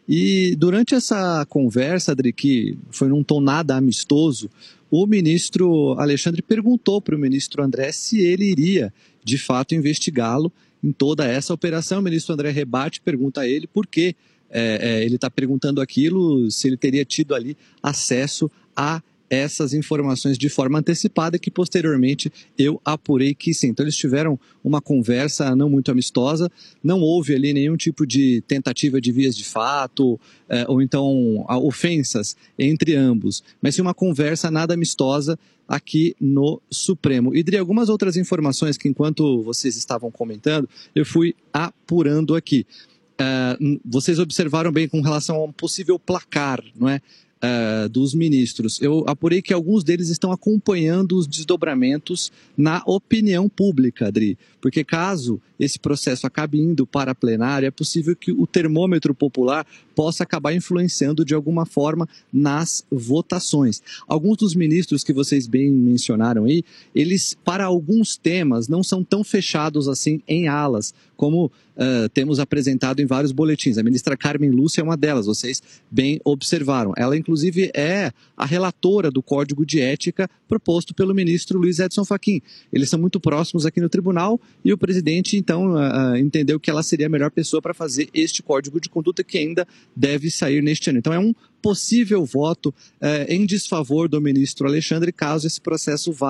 E durante essa conversa, Adri, que foi num tom nada amistoso, o ministro Alexandre perguntou para o ministro André se ele iria, de fato, investigá-lo em toda essa operação. O ministro André rebate, pergunta a ele por que é, é, ele está perguntando aquilo, se ele teria tido ali acesso a essas informações de forma antecipada, que posteriormente eu apurei que sim. Então eles tiveram uma conversa não muito amistosa, não houve ali nenhum tipo de tentativa de vias de fato, eh, ou então ofensas entre ambos, mas sim uma conversa nada amistosa aqui no Supremo. E, Dri, algumas outras informações que, enquanto vocês estavam comentando, eu fui apurando aqui. Uh, vocês observaram bem com relação a um possível placar, não é? Uh, dos ministros. Eu apurei que alguns deles estão acompanhando os desdobramentos na opinião pública, Adri, porque caso esse processo acabe indo para a plenária, é possível que o termômetro popular possa acabar influenciando de alguma forma nas votações. Alguns dos ministros que vocês bem mencionaram aí, eles, para alguns temas, não são tão fechados assim em alas, como uh, temos apresentado em vários boletins. A ministra Carmen Lúcia é uma delas, vocês bem observaram. Ela, inclusive, é a relatora do Código de Ética proposto pelo ministro Luiz Edson Fachin. Eles são muito próximos aqui no tribunal e o presidente, então, uh, entendeu que ela seria a melhor pessoa para fazer este Código de Conduta que ainda deve sair neste ano. Então, é um possível voto uh, em desfavor do ministro Alexandre, caso esse processo vá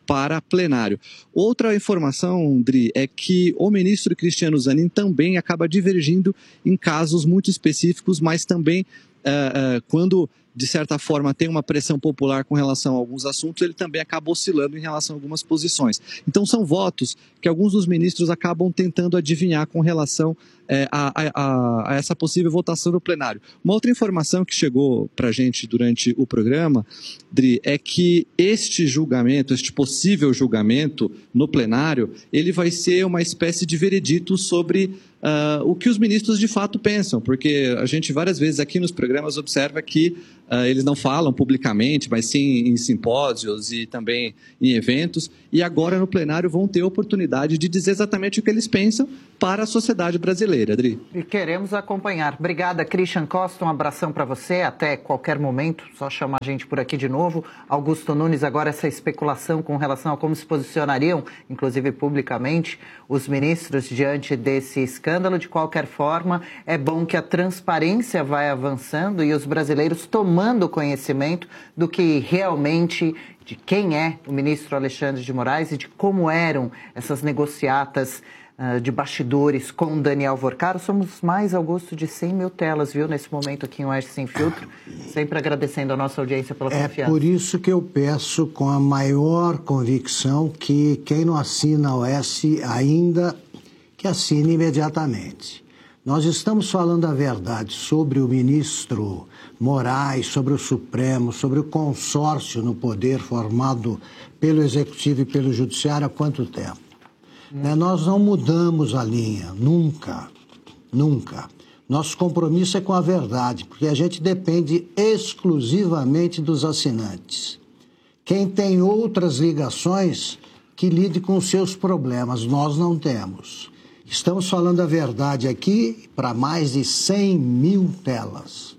para plenário. Outra informação, Dri, é que o ministro Cristiano Zanin também acaba divergindo em casos muito específicos, mas também uh, uh, quando, de certa forma, tem uma pressão popular com relação a alguns assuntos, ele também acaba oscilando em relação a algumas posições. Então, são votos que alguns dos ministros acabam tentando adivinhar com relação é, a, a, a essa possível votação no plenário. Uma outra informação que chegou para a gente durante o programa, Dri, é que este julgamento, este possível julgamento no plenário, ele vai ser uma espécie de veredito sobre uh, o que os ministros de fato pensam, porque a gente várias vezes aqui nos programas observa que Uh, eles não falam publicamente, mas sim em simpósios e também em eventos, e agora no plenário vão ter a oportunidade de dizer exatamente o que eles pensam para a sociedade brasileira, Adri. E queremos acompanhar. Obrigada, Christian Costa, um abração para você, até qualquer momento, só chamar a gente por aqui de novo. Augusto Nunes, agora essa especulação com relação a como se posicionariam, inclusive publicamente, os ministros diante desse escândalo. De qualquer forma, é bom que a transparência vai avançando e os brasileiros tomando tomando conhecimento do que realmente, de quem é o ministro Alexandre de Moraes e de como eram essas negociatas uh, de bastidores com Daniel Vorcaro. Somos mais, Augusto, de cem mil telas, viu, nesse momento aqui em Oeste Sem Filtro. Sempre agradecendo a nossa audiência pela confiança. É por isso que eu peço com a maior convicção que quem não assina a Oeste ainda, que assine imediatamente. Nós estamos falando a verdade sobre o ministro Moraes, sobre o Supremo, sobre o consórcio no poder formado pelo Executivo e pelo Judiciário há quanto tempo? Hum. Né? Nós não mudamos a linha, nunca, nunca. Nosso compromisso é com a verdade, porque a gente depende exclusivamente dos assinantes. Quem tem outras ligações, que lide com os seus problemas, nós não temos. Estamos falando a verdade aqui para mais de cem mil telas.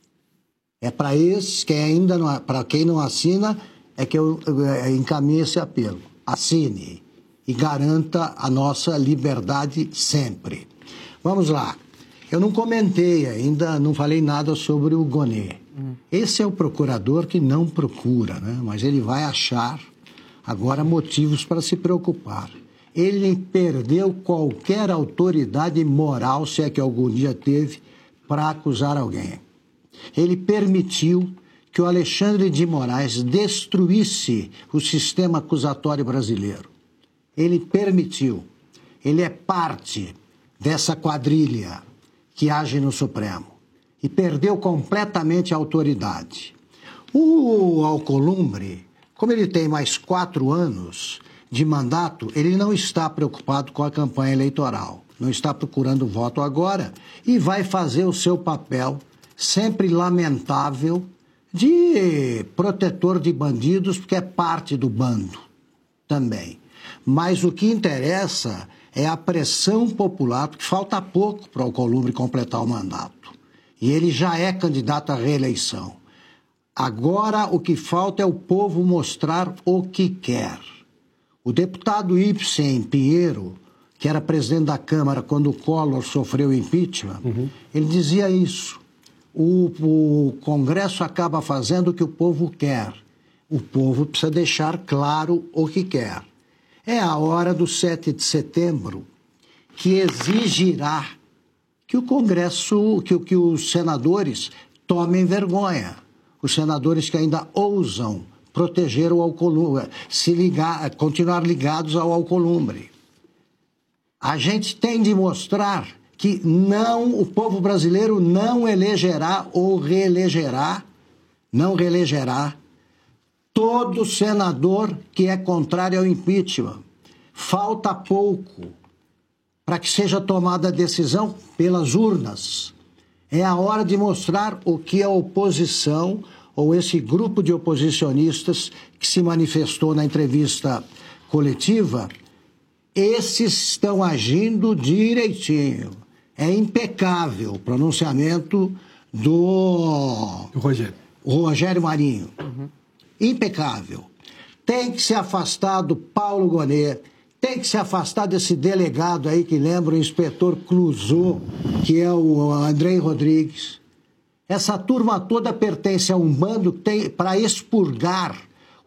É para esses, que ainda não, para quem não assina, é que eu, eu encaminho esse apelo. Assine e garanta a nossa liberdade sempre. Vamos lá. Eu não comentei ainda, não falei nada sobre o Gonê. Hum. Esse é o procurador que não procura, né? Mas ele vai achar agora motivos para se preocupar. Ele perdeu qualquer autoridade moral, se é que algum dia teve, para acusar alguém. Ele permitiu que o Alexandre de Moraes destruísse o sistema acusatório brasileiro. Ele permitiu. Ele é parte dessa quadrilha que age no Supremo. E perdeu completamente a autoridade. O Alcolumbre, como ele tem mais quatro anos de mandato, ele não está preocupado com a campanha eleitoral. Não está procurando voto agora e vai fazer o seu papel sempre lamentável de protetor de bandidos, porque é parte do bando também. Mas o que interessa é a pressão popular, porque falta pouco para o Alcolumbre completar o mandato. E ele já é candidato à reeleição. Agora o que falta é o povo mostrar o que quer. O deputado Ibsen Pinheiro, que era presidente da Câmara quando o Collor sofreu impeachment, uhum. ele dizia isso. O, o Congresso acaba fazendo o que o povo quer. O povo precisa deixar claro o que quer. É a hora do sete de setembro, que exigirá que o Congresso, que, que os senadores tomem vergonha. Os senadores que ainda ousam proteger o Alcolumbre, se ligar, continuar ligados ao Alcolumbre. A gente tem de mostrar que não, o povo brasileiro não elegerá ou reelegerá, não reelegerá todo senador que é contrário ao impeachment. Falta pouco para que seja tomada a decisão pelas urnas. É a hora de mostrar o que a oposição ou esse grupo de oposicionistas que se manifestou na entrevista coletiva, esses estão agindo direitinho. É impecável o pronunciamento do Rogério, Rogério Marinho. Uhum. Impecável. Tem que se afastar do Paulo Gonê, tem que se afastar desse delegado aí que lembra o inspetor Clouseau, que é o Andrei Rodrigues. Essa turma toda pertence a um bando que tem para expurgar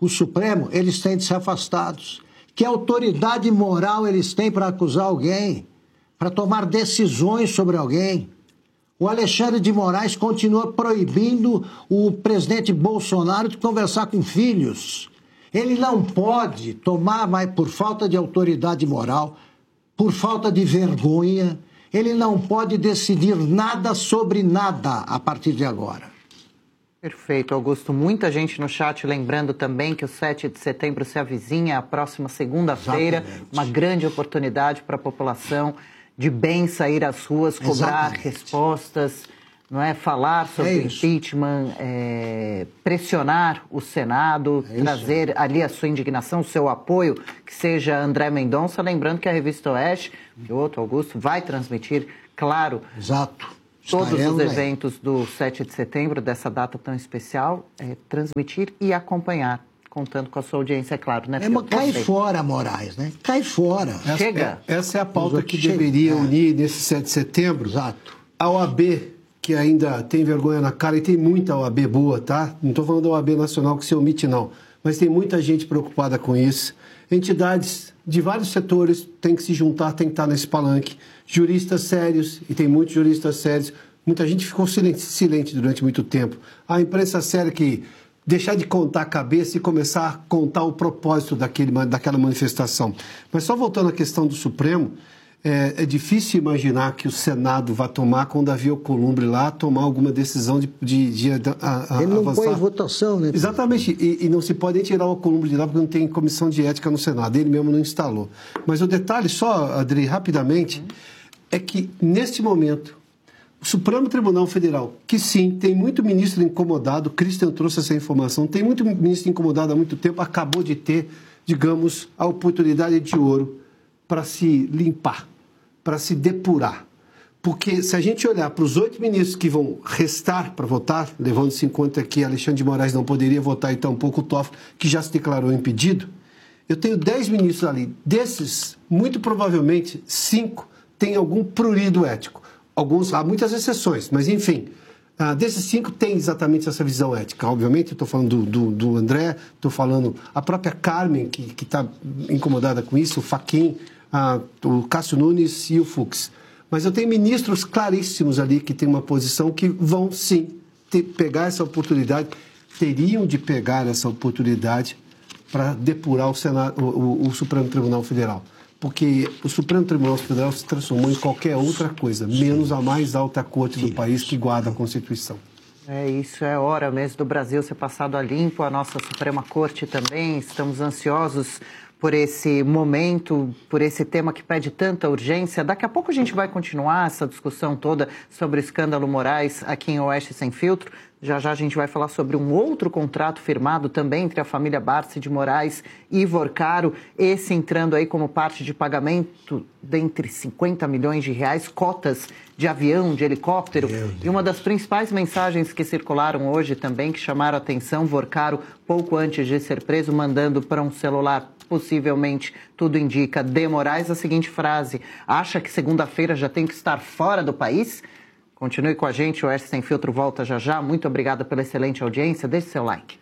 o Supremo, eles têm de ser afastados. Que autoridade moral eles têm para acusar alguém, para tomar decisões sobre alguém? O Alexandre de Moraes continua proibindo o presidente Bolsonaro de conversar com filhos. Ele não pode tomar, mas por falta de autoridade moral, por falta de vergonha, ele não pode decidir nada sobre nada a partir de agora. Perfeito, Augusto. Muita gente no chat lembrando também que o sete de setembro se avizinha, a próxima segunda-feira, uma grande oportunidade para a população de bem sair às ruas, cobrar Exatamente. respostas, não é? Falar sobre é o impeachment, é, pressionar o Senado, é trazer ali a sua indignação, o seu apoio, que seja André Mendonça. Lembrando que a Revista Oeste, que o outro Augusto, vai transmitir, claro, Exato. todos os eventos do sete de setembro, dessa data tão especial, é, transmitir e acompanhar, contando com a sua audiência, é claro, né? É, cai fora, Moraes, né? Cai fora. Essa, Chega. É, essa é a pauta que deveria unir nesse sete de setembro. Exato. A O A B, que ainda tem vergonha na cara, e tem muita O A B boa, tá? Não estou falando da O A B nacional que se omite, não. Mas tem muita gente preocupada com isso. Entidades de vários setores têm que se juntar, têm que estar nesse palanque. Juristas sérios, e tem muitos juristas sérios. Muita gente ficou silente, silente durante muito tempo. A imprensa séria que deixar de contar a cabeça e começar a contar o propósito daquele, daquela manifestação. Mas só voltando à questão do Supremo, é, é difícil imaginar que o Senado vá tomar, quando Davi Alcolumbre lá, tomar alguma decisão de, de, de a, a, Ele não avançar. põe em votação, né? Exatamente, e, e não se pode nem tirar o Alcolumbre de lá, porque não tem comissão de ética no Senado, ele mesmo não instalou. Mas o detalhe, só, Adri, rapidamente, é que, neste momento, o Supremo Tribunal Federal, que sim, tem muito ministro incomodado, o Christian trouxe essa informação, tem muito ministro incomodado há muito tempo, acabou de ter, digamos, a oportunidade de ouro para se limpar, para se depurar. Porque se a gente olhar para os oito ministros que vão restar para votar, levando-se em conta que Alexandre de Moraes não poderia votar e tampouco o Toffoli, que já se declarou impedido, eu tenho dez ministros ali. Desses, muito provavelmente, cinco têm algum prurido ético. Alguns, há muitas exceções, mas enfim, ah, desses cinco tem exatamente essa visão ética. Obviamente, eu estou falando do, do, do André, estou falando a própria Carmen, que está incomodada com isso, o Fachin, ah, o Cássio Nunes e o Fux. Mas eu tenho ministros claríssimos ali que têm uma posição que vão, sim, ter, pegar essa oportunidade, teriam de pegar essa oportunidade para depurar o, Senado, o, o, o Supremo Tribunal Federal. Porque o Supremo Tribunal Federal se transformou em qualquer outra coisa, menos a mais alta corte do país que guarda a Constituição. É isso, é hora mesmo do Brasil ser passado a limpo, a nossa Suprema Corte também. Estamos ansiosos por esse momento, por esse tema que pede tanta urgência. Daqui a pouco a gente vai continuar essa discussão toda sobre o escândalo Moraes aqui em Oeste Sem Filtro. Já já a gente vai falar sobre um outro contrato firmado também entre a família Barsi de Moraes e Vorcaro, esse entrando aí como parte de pagamento dentre cinquenta milhões de reais, cotas de avião, de helicóptero. E uma das principais mensagens que circularam hoje também, que chamaram a atenção, Vorcaro, pouco antes de ser preso, mandando para um celular, possivelmente, tudo indica, de Moraes, a seguinte frase: acha que segunda-feira já tem que estar fora do país? Continue com a gente, o Oeste Sem Filtro volta já já. Muito obrigada pela excelente audiência. Deixe seu like.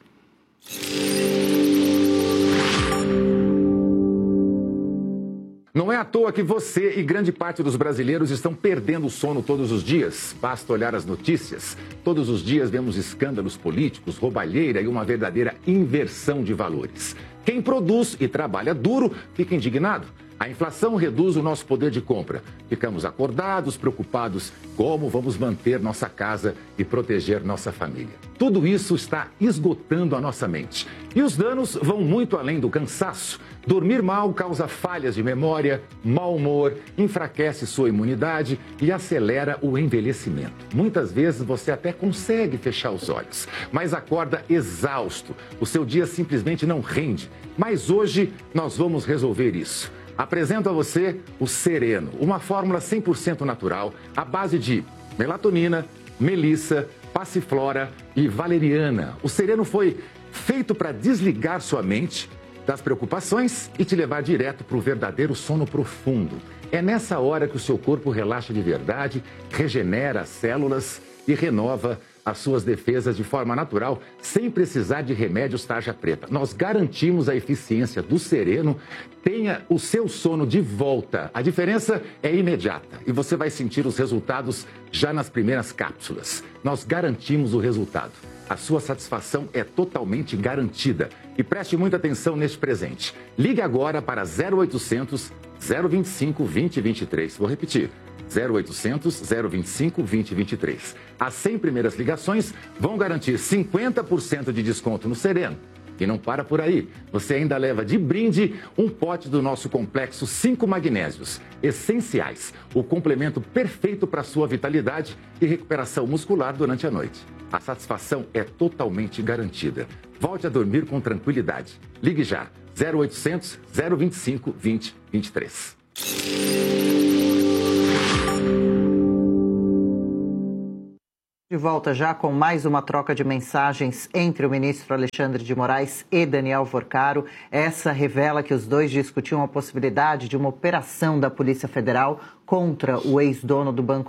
Não é à toa que você e grande parte dos brasileiros estão perdendo o sono todos os dias. Basta olhar as notícias. Todos os dias vemos escândalos políticos, roubalheira e uma verdadeira inversão de valores. Quem produz e trabalha duro fica indignado. A inflação reduz o nosso poder de compra. Ficamos acordados, preocupados como vamos manter nossa casa e proteger nossa família. Tudo isso está esgotando a nossa mente. E os danos vão muito além do cansaço. Dormir mal causa falhas de memória, mau humor, enfraquece sua imunidade e acelera o envelhecimento. Muitas vezes você até consegue fechar os olhos, mas acorda exausto. O seu dia simplesmente não rende. Mas hoje nós vamos resolver isso. Apresento a você o Sereno, uma fórmula cem por cento natural, à base de melatonina, melissa, passiflora e valeriana. O Sereno foi feito para desligar sua mente das preocupações e te levar direto para o verdadeiro sono profundo. É nessa hora que o seu corpo relaxa de verdade, regenera as células e renova as suas defesas de forma natural, sem precisar de remédios tarja preta. Nós garantimos a eficiência do Sereno. Tenha o seu sono de volta. A diferença é imediata e você vai sentir os resultados já nas primeiras cápsulas. Nós garantimos o resultado. A sua satisfação é totalmente garantida. E preste muita atenção neste presente. Ligue agora para zero oitocentos, zero vinte e cinco, vinte e vinte e três. Vou repetir. zero oitocentos, zero vinte e cinco, vinte e vinte e três. As cem primeiras ligações vão garantir cinquenta por cento de desconto no Sereno. E não para por aí. Você ainda leva de brinde um pote do nosso complexo cinco magnésios, essenciais, o complemento perfeito para a sua vitalidade e recuperação muscular durante a noite. A satisfação é totalmente garantida. Volte a dormir com tranquilidade. Ligue já. zero oitocentos, zero vinte e cinco, vinte, vinte e três. De volta já com mais uma troca de mensagens entre o ministro Alexandre de Moraes e Daniel Porcaro. Essa revela que os dois discutiam a possibilidade de uma operação da Polícia Federal contra o ex-dono do Banco